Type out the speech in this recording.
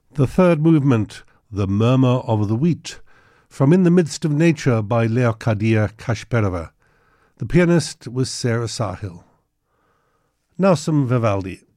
The third movement, The Murmur of the Wheat, from In the Midst of Nature by Leocadia Kashperova. The pianist was Sarah Sahil. Now some Vivaldi.